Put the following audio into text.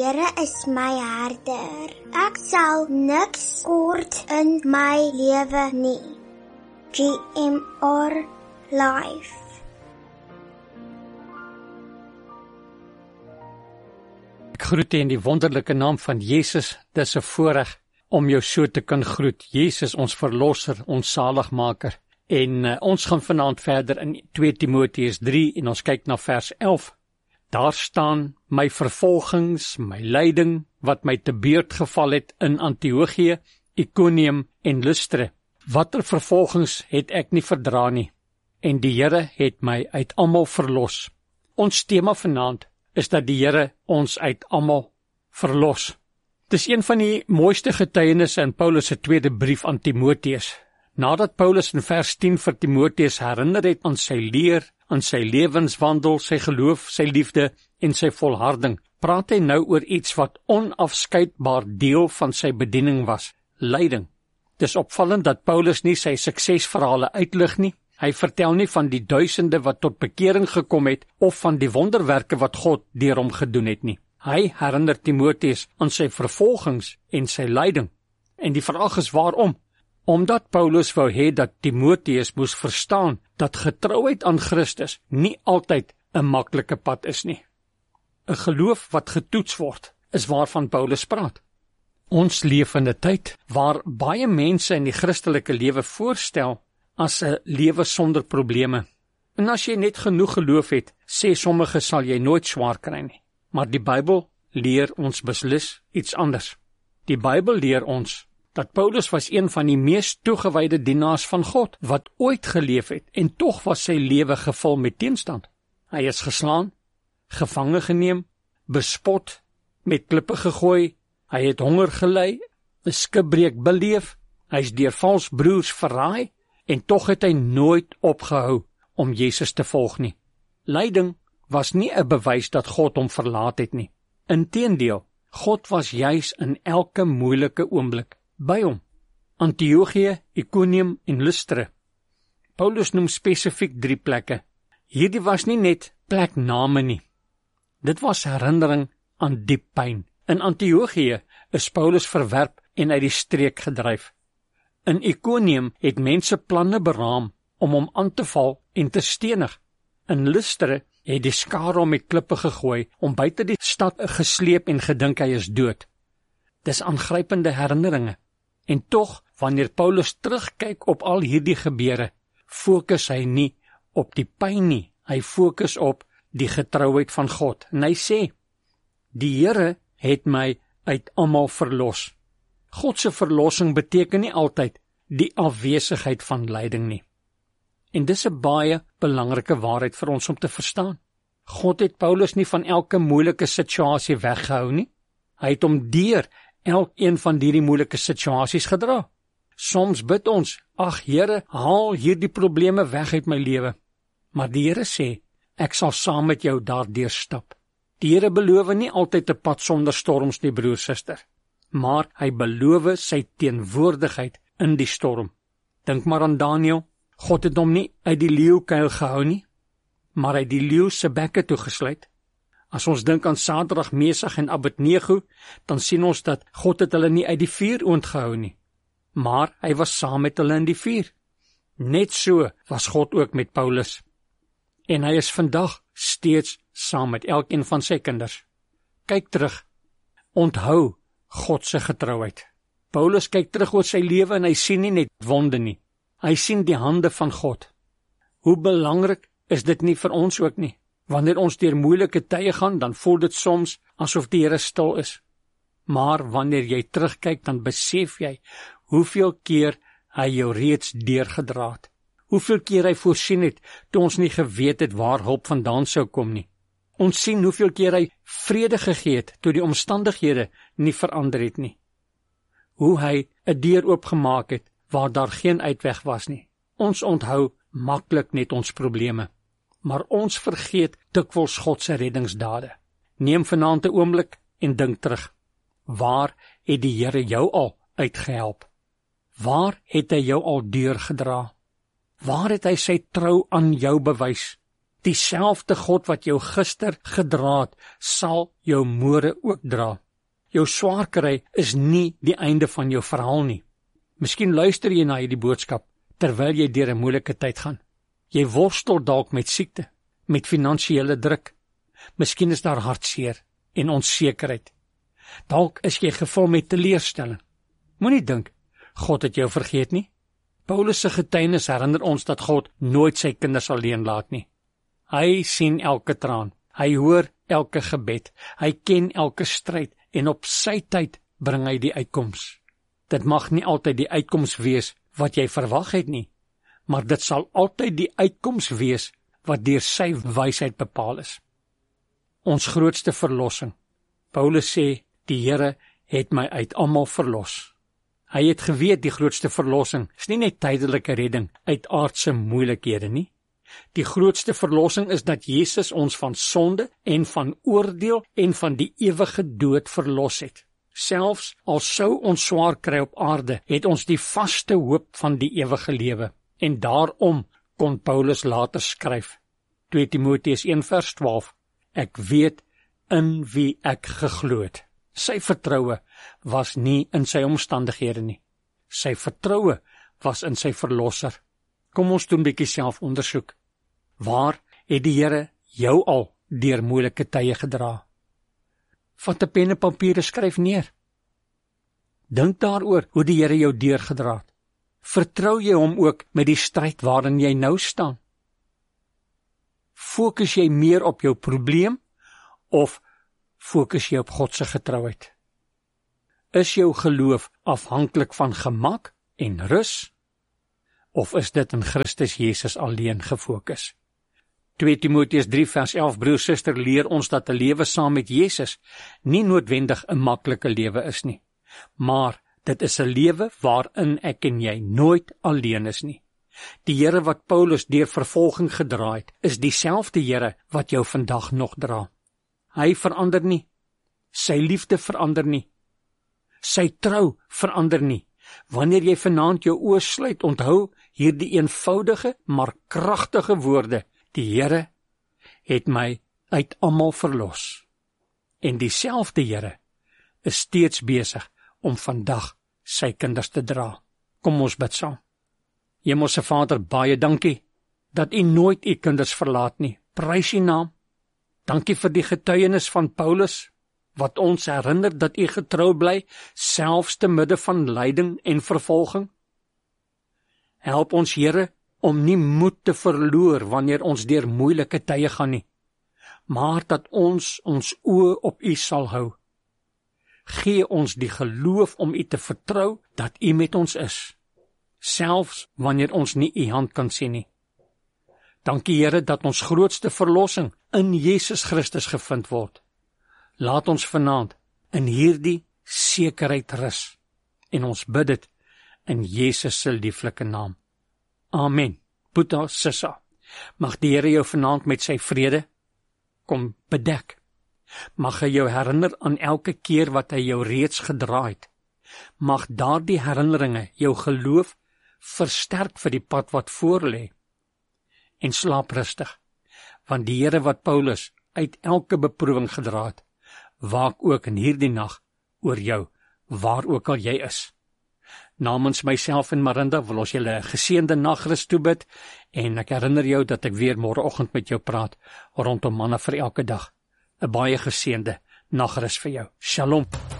Here is my herder. Ek sal niks kort in my lewe nie. GMR Life. Ek groet U in die wonderlike naam van Jesus. Dis 'n voorreg om jou so te kan groet. Jesus, ons verlosser, ons saligmaker. En ons gaan vanaand verder in 2 Timoteus 3 en ons kyk na vers 11. Daar staan, my vervolgings, my lyding, wat my te beurt geval het in Antiochië, Iconium en Lystra. Watter vervolgings het ek nie verdra nie, en die Here het my uit almal verlos. Ons tema vanaand is dat die Here ons uit almal verlos. Dis een van die mooiste getuienisse in Paulus se tweede brief aan Timoteus. Nadat Paulus in vers 10 vir Timoteus herinner het aan sy leer, aan sy lewenswandel, sy geloof, sy liefde en sy volharding, praat hy nou oor iets wat onafskeidbaar deel van sy bediening was, lyding. Dis opvallend dat Paulus nie sy suksesverhale uitlig nie. Hy vertel nie van die duisende wat tot bekering gekom het of van die wonderwerke wat God deur hom gedoen het nie. Hy herinner Timoteus aan sy vervolgings en sy lyding. En die vraag is waarom? Omdat Paulus wou hê dat Timoteus moes verstaan dat getrouheid aan Christus nie altyd 'n maklike pad is nie. 'n Geloof wat getoets word, is waarvan Paulus praat. Ons leef in 'n tyd waar baie mense in die Christelike lewe voorstel as 'n lewe sonder probleme. En as jy net genoeg geloof het, sê sommige, sal jy nooit swaar kry nie. Maar die Bybel leer ons beslis iets anders. Die Bybel leer ons dat Paulus was een van die mees toegewyde dienaars van God wat ooit geleef het, en tog was sy lewe gevul met teenstand. Hy is geslaan, gevange geneem, bespot, met klippe gegooi, hy het honger gely, 'n skipbreek beleef, hy is deur vals broers verraai, en tog het hy nooit opgehou om Jesus te volg nie. Lyding was nie 'n bewys dat God hom verlaat het nie. Inteendeel, God was juis in elke moeilike oomblik by hom. Antiochië, Iconium en Lystra. Paulus noem spesifiek 3 plekke. Hierdie was nie net plekname nie. Dit was herinnering aan diep pyn. In Antiochië is Paulus verwerp en uit die streek gedryf. In Iconium het mense planne beraam om hom aan te val en te stenig. In Lystra het die skare hom met klippe gegooi, om buite die stad gesleep en gedink hy is dood. Dis aangrypende herinneringe. En tog, wanneer Paulus terugkyk op al hierdie gebeure, fokus hy nie op die pyn nie, hy fokus op die getrouheid van God. En hy sê, die Here het my uit almal verlos. God se verlossing beteken nie altyd die afwesigheid van lyding nie. En dis 'n baie belangrike waarheid vir ons om te verstaan. God het Paulus nie van elke moeilike situasie weggehou nie. Hy het hom deur elkeen van hierdie moeilike situasies gedra. Soms bid ons, ag Here, haal hierdie probleme weg uit my lewe. Maar die Here sê, ek sal saam met jou daardeur stap. Die Here beloof nie altyd 'n pad sonder storms nie, broer, suster. Maar hy beloof sy teenwoordigheid in die storm. Dink maar aan Daniël. God het hom nie uit die leeukuil gehou nie, maar uit die leeu se bekke toegesluit. As ons dink aan Sadrag, Mesach en Abednego, dan sien ons dat God het hulle nie uit die vuur ontgehou nie, maar hy was saam met hulle in die vuur. Net so was God ook met Paulus. En hy is vandag steeds saam met elkeen van sy kinders. Kyk terug, onthou God se getrouheid. Paulus kyk terug oor sy lewe en hy sien nie net wonde nie. Hy sien die hande van God. Hoe belangrik is dit nie vir ons ook nie? Wanneer ons deur moeilike tye gaan, dan voel dit soms asof die Here stil is. Maar wanneer jy terugkyk, dan besef jy hoeveel keer hy jou reeds deurgedra het. Hoeveel keer hy voorsien het, toe ons nie geweet het waar hulp vandaan sou kom nie. Ons sien hoeveel keer hy vrede gegee het, toe die omstandighede nie verander het nie. Hoe hy 'n deur oopgemaak het, waar daar geen uitweg was nie. Ons onthou maklik net ons probleme, maar ons vergeet dikwels God se reddingsdade. Neem vanaand 'n oomblik en dink terug. Waar het die Here jou al uitgehelp? Waar het hy jou al deurgedra? Waar het hy sy trou aan jou bewys? Dieselfde God wat jou gister gedra het, sal jou môre ook dra. Jou swaar kry is nie die einde van jou verhaal nie. Miskien luister jy na hierdie boodskap terwyl jy deur 'n moeilike tyd gaan. Jy worstel dalk met siekte, met finansiële druk. Miskien is daar hartseer en onsekerheid. Dalk is jy gevul met teleurstelling. Moenie dink God het jou vergeet nie. Paulus se getuienis herinner ons dat God nooit sy kinders alleen laat nie. Hy sien elke traan, hy hoor elke gebed, hy ken elke stryd en op sy tyd bring hy die uitkoms. Dit mag nie altyd die uitkoms wees wat jy verwag het nie, maar dit sal altyd die uitkoms wees wat deur sy wysheid bepaal is. Ons grootste verlossing. Paulus sê, die Here het my uit almal verlos. Hy het geweet die grootste verlossing is nie net tydelike redding uit aardse moeilikhede nie. Die grootste verlossing is dat Jesus ons van sonde en van oordeel en van die ewige dood verlos het. Selfs al sou ons swaar kry op aarde, het ons die vaste hoop van die ewige lewe. En daarom kon Paulus later skryf, 2 Timoteus 1:12, ek weet in wie ek geglo het. Sy vertroue was nie in sy omstandighede nie. Sy vertroue was in sy verlosser. Kom ons doen 'n bietjie selfondersoek. Waar het die Here jou al deur moeilike tye gedra? Vat 'n pen en papier en skryf neer. Dink daaroor hoe die Here jou deurgedra het. Vertrou jy hom ook met die stryd waarin jy nou staan? Fokus jy meer op jou probleem of fokus jy op God se getrouheid? Is jou geloof afhanklik van gemak en rus? Of is dit in Christus Jesus alleen gefokus? 2 Timoteus 3:11, broer, suster, leer ons dat 'n lewe saam met Jesus nie noodwendig 'n maklike lewe is nie, maar dit is 'n lewe waarin ek en jy nooit alleen is nie. Die Here wat Paulus deur vervolging gedra het, is dieselfde Here wat jou vandag nog dra. Hy verander nie, sy liefde verander nie, sy trou verander nie. Wanneer jy vanaand jou oë sluit, onthou hierdie eenvoudige maar kragtige woorde: die Here het my uit almal verlos. En dieselfde Here is steeds besig om vandag sy kinders te dra. Kom ons bid saam. Hemelse Vader, baie dankie dat U nooit U kinders verlaat nie. Prys U naam. Dankie vir die getuienis van Paulus, wat ons herinner dat U getrou bly, selfs te midde van lyding en vervolging. Help ons, Here, om nie moed te verloor wanneer ons deur moeilike tye gaan nie, maar dat ons oë op U sal hou. Gee ons die geloof om U te vertrou dat U met ons is, selfs wanneer ons nie U hand kan sien nie. Dankie, Here, dat ons grootste verlossing in Jesus Christus gevind word. Laat ons vanaand in hierdie sekerheid rus, en ons bid dit in Jesus se lieflike naam. Amen. Boeta, sissa, mag die Here jou vanaand met sy vrede kom bedek. Mag hy jou herinner aan elke keer wat hy jou reeds gedra het. Mag daardie herinneringe jou geloof versterk vir die pad wat voor lê. En slaap rustig, want die Here wat Paulus uit elke beproewing gedra het, waak ook in hierdie nag oor jou, waar ook al jy is. Namens myself en Marinda wil ons julle 'n geseënde nagrus toebid, en ek herinner jou dat ek weer môreoggend met jou praat rondom manna vir elke dag. 'n baie geseënde nagrus vir jou. Shalom.